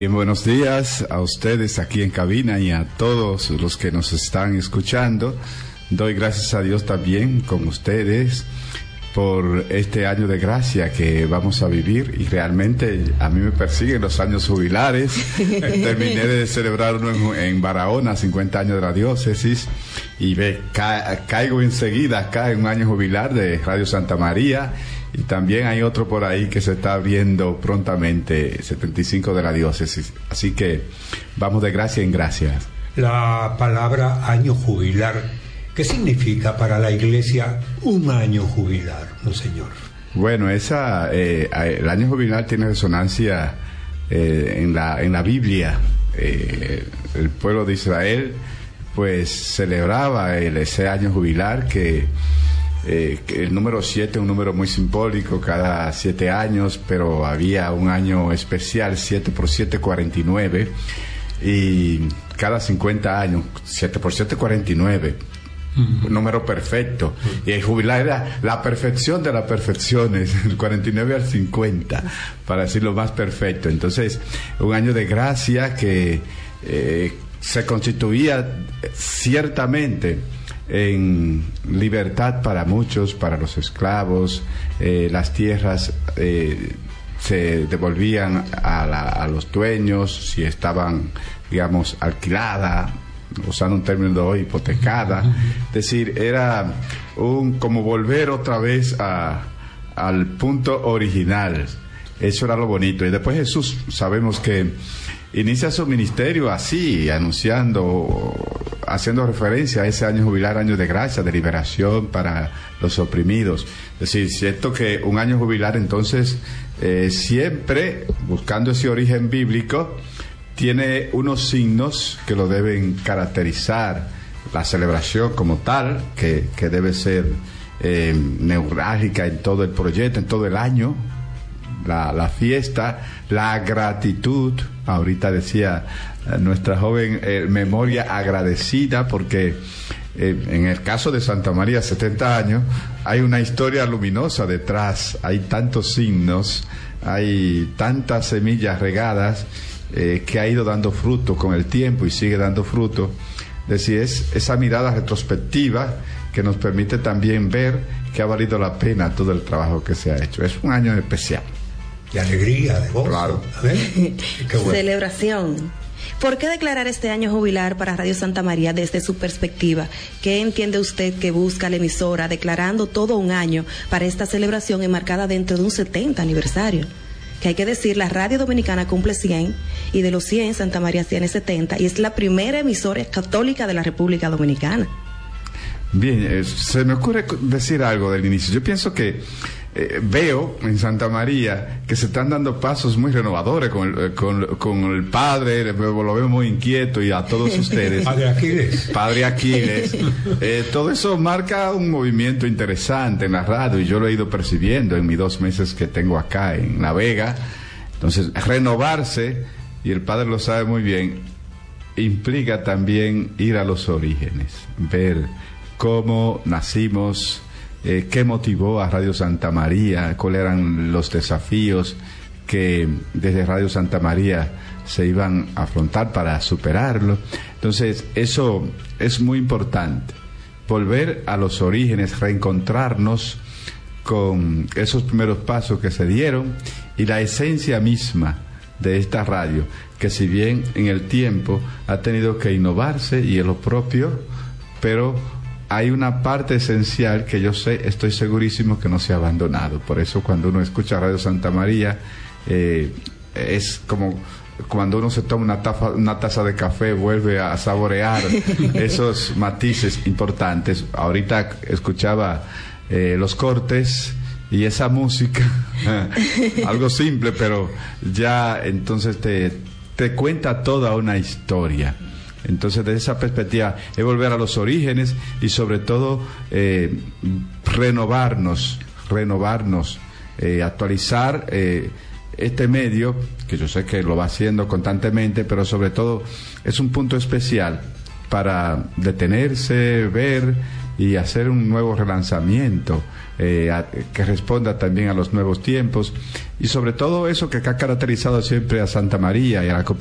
Bien, buenos días a ustedes aquí en cabina y a todos los que nos están escuchando. Doy gracias a Dios también con ustedes por este año de gracia que vamos a vivir, y realmente a mí me persiguen los años jubilares. Terminé de celebrar uno en Barahona, 50 años de la diócesis, y caigo enseguida acá en un año jubilar de Radio Santa María. Y también hay otro por ahí que se está abriendo prontamente, 75 de la diócesis. Así que vamos de gracia en gracia. La palabra año jubilar, ¿qué significa para la Iglesia un año jubilar, monseñor? Bueno, el año jubilar tiene resonancia en la Biblia. El pueblo de Israel pues celebraba ese año jubilar que el número 7 es un número muy simbólico, cada 7 años, pero había un año especial, 7 por 7, 49, y cada 50 años, 7 por 7, 49, un número perfecto, y el jubilar era la perfección de las perfecciones, el 49 al 50, para decirlo más perfecto. Entonces, un año de gracia que se constituía ciertamente en libertad para muchos, para los esclavos. Las tierras se devolvían a los dueños si estaban, digamos, alquiladas, usando un término de hoy, hipotecada. Es decir, era como volver otra vez al punto original. Eso era lo bonito. Y después Jesús, sabemos que inicia su ministerio así, haciendo referencia a ese año jubilar, año de gracia, de liberación para los oprimidos. Es decir, cierto que un año jubilar, entonces, siempre buscando ese origen bíblico, tiene unos signos que lo deben caracterizar. La celebración como tal, que debe ser neurálgica en todo el proyecto, en todo el año. La fiesta, la gratitud. Ahorita decía nuestra joven, memoria agradecida, porque en el caso de Santa María, 70 años, hay una historia luminosa detrás, hay tantos signos, hay tantas semillas regadas que ha ido dando fruto con el tiempo y sigue dando fruto. Es decir, es esa mirada retrospectiva que nos permite también ver que ha valido la pena todo el trabajo que se ha hecho. Es un año especial. De alegría, de gozo. Claro. Qué bueno. Celebración. ¿Por qué declarar este año jubilar para Radio Santa María desde su perspectiva? ¿Qué entiende usted que busca la emisora declarando todo un año para esta celebración enmarcada dentro de un 70 aniversario? Que hay que decir, la radio dominicana cumple 100, y de los 100, Santa María tiene 70, y es la primera emisora católica de la República Dominicana. Bien, se me ocurre decir algo del inicio. Yo pienso que veo en Santa María que se están dando pasos muy renovadores con el padre, lo veo muy inquieto, y a todos ustedes. Padre Aquiles. Todo eso marca un movimiento interesante en la radio, y yo lo he ido percibiendo en mis 2 meses que tengo acá en La Vega. Entonces, renovarse, y el padre lo sabe muy bien, implica también ir a los orígenes, ver cómo nacimos, qué motivó a Radio Santa María, cuáles eran los desafíos que desde Radio Santa María se iban a afrontar para superarlo. Entonces, eso es muy importante, volver a los orígenes, reencontrarnos con esos primeros pasos que se dieron y la esencia misma de esta radio, que si bien en el tiempo ha tenido que innovarse y es lo propio, pero hay una parte esencial que estoy segurísimo que no se ha abandonado. Por eso cuando uno escucha Radio Santa María, es como cuando uno se toma una taza de café, vuelve a saborear esos matices importantes. Ahorita escuchaba los cortes y esa música, algo simple, pero ya entonces te cuenta toda una historia. Entonces, desde esa perspectiva, es volver a los orígenes y sobre todo renovarnos, actualizar este medio, que yo sé que lo va haciendo constantemente, pero sobre todo es un punto especial para detenerse, ver y hacer un nuevo relanzamiento que responda también a los nuevos tiempos, y sobre todo eso que ha caracterizado siempre a Santa María y a la